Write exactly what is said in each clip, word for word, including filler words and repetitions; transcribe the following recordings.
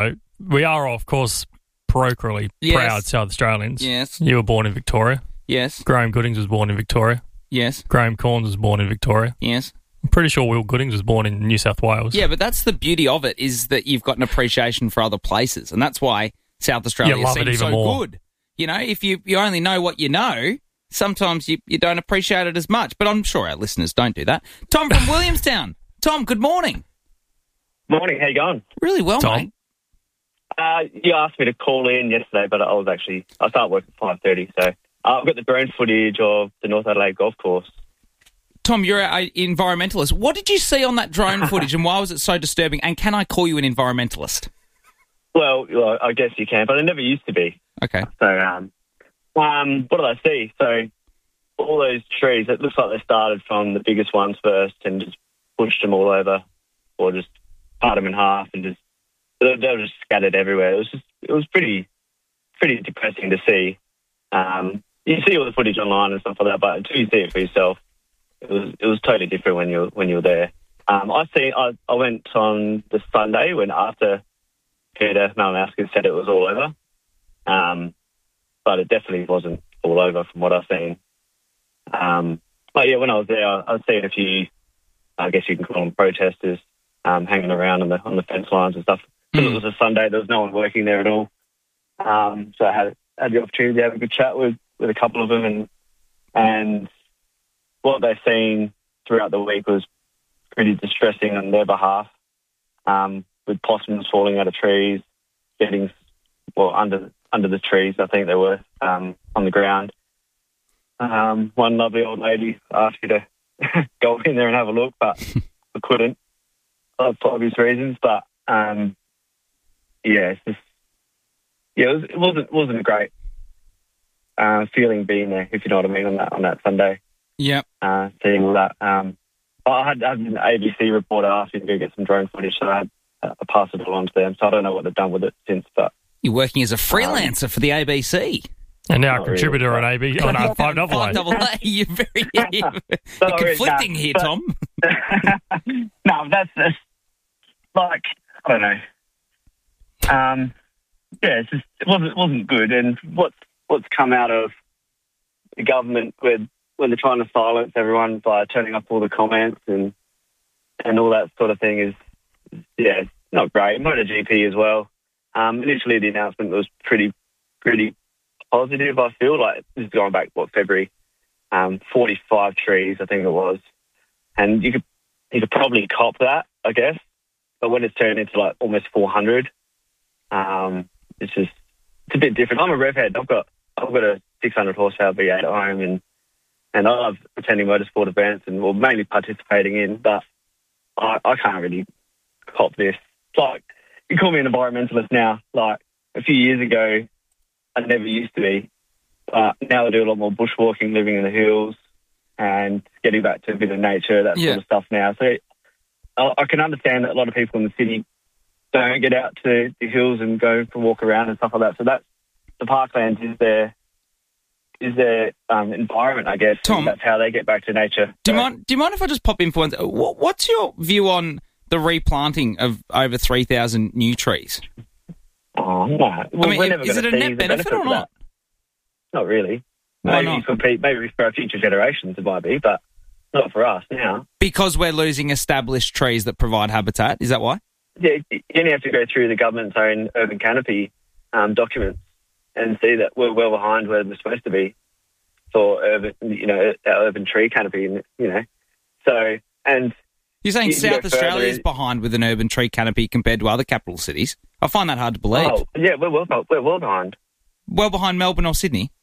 We are, of course, parochially Yes. proud South Australians. Yes. You were born in Victoria. Yes. Graham Goodings was born in Victoria. Yes. Graham Corns was born in Victoria. Yes. I'm pretty sure Will Goodings was born in New South Wales. Yeah, but that's the beauty of it, is that you've got an appreciation for other places, and that's why South Australia You love it seems even so more. good. You know, if you, you only know what you know, sometimes you, you don't appreciate it as much, but I'm sure our listeners don't do that. Tom from Williamstown. Tom, good morning. Morning, how you going? Really well, Tom? mate. Uh, you asked me to call in yesterday, but I was actually, I start work at five thirty, so uh, I've got the drone footage of the North Adelaide golf course. Tom, you're an environmentalist. What did you see on that drone footage, and why was it so disturbing? And can I call you an environmentalist? Well, well, I guess you can, but I never used to be. Okay. So, um, um, what did I see? So, all those trees, it looks like they started from the biggest ones first and just pushed them all over, or just cut them in half and just, they they were just scattered everywhere. It was just, it was pretty, pretty depressing to see. Um, you see all the footage online and stuff like that, but until you see it for yourself, it was it was totally different when you when you were there. Um, I see. I, I went on the Sunday when after Peter Malinowski said it was all over, um, but it definitely wasn't all over from what I've seen. Um, but yeah, when I was there, I, I was seeing a few, I guess you can call them protesters, um, hanging around on the on the fence lines and stuff. Because Mm. it was a Sunday, there was no one working there at all. Um, so I had had the opportunity to have a good chat with, with a couple of them, and and what they've seen throughout the week was pretty distressing on their behalf, um, with possums falling out of trees, getting, well, under under the trees, I think they were, um, on the ground. Um, one lovely old lady asked me to go in there and have a look, but I couldn't, uh, for obvious reasons. But, um, yeah, it's just, yeah, it, was, it wasn't wasn't a great uh, feeling being there, if you know what I mean, on that on that Sunday. Yep. Uh, seeing all that. Um, I had, I had an A B C reporter ask me to go get some drone footage, so I, had, uh, I passed it along to them. So I don't know what they've done with it since, but You're working as a freelancer for the A B C. And now a Not contributor really. on A B on uh, five double Five A. double A. You're very you're, you're Not really, conflicting no, here, but- Tom. no, that's, that's like, I don't know. Um, yeah, it's just, it wasn't, it wasn't good. And what's, what's come out of the government with, when they're trying to silence everyone by turning off all the comments and and all that sort of thing is, yeah, not great. MotoGP as well. Um, initially, the announcement was pretty, pretty positive, I feel. Like, this is going back, what, February? Um, forty-five trees, I think it was. And you could you could probably cop that, I guess. But when it's turned into, like, almost four hundred, um, it's just, it's a bit different. I'm a rev head. I've got, I've got a six hundred horsepower V eight at home, and And I love attending motorsport events and well, mainly participating in, but I, I can't really cop this. It's like, you call me an environmentalist now. Like, a few years ago, I never used to be. But now I do a lot more bushwalking, living in the hills, and getting back to a bit of nature, that Yeah. sort of stuff now. So I, I can understand that a lot of people in the city don't get out to the hills and go for a walk around and stuff like that. So that's, the parklands is their is their um, environment, I guess. Tom, that's how they get back to nature. Do you So- mind? Do you mind if I just pop in for one? What, what's your view on the replanting of over three thousand new trees? Oh, no. Well, I mean, we're never is it gonna a see net the benefit or of not? that. Not really. Why Maybe not? for pe- maybe for our future generations it might be, but not for us now. Because we're losing established trees that provide habitat. Is that why? Yeah, you only have to go through the government's own urban canopy um, documents and see that we're well behind where we're supposed to be for urban, you know, our urban tree canopy, you know. So, and You're saying You can go South Australia further is in- behind with an urban tree canopy compared to other capital cities? I find that hard to believe. oh, yeah, we're well, we're well behind. Well behind Melbourne or Sydney?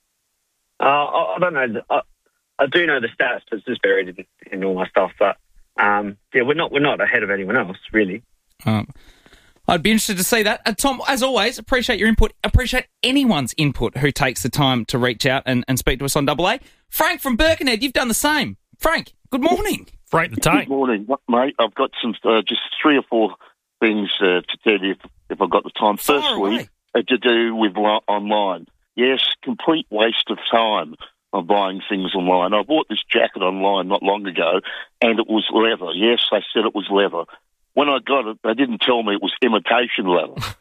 Uh, I, I don't know. I, I do know the stats, but it's just buried in, in all my stuff. But um, yeah, we're not we're not ahead of anyone else, really. Um, I'd be interested to see that. Uh, Tom, as always, appreciate your input. Appreciate anyone's input who takes the time to reach out and, and speak to us on Double A. Frank from Birkenhead, you've done the same. Frank, good morning. Frank the Good Tank. morning, mate. I've got some uh, just three or four things uh, to tell you if, if I've got the time. Fire Firstly, away. uh, to do with li- online. Yes, complete waste of time of buying things online. I bought this jacket online not long ago, and it was leather. Yes, they said it was leather. when I got it, they didn't tell me it was imitation leather.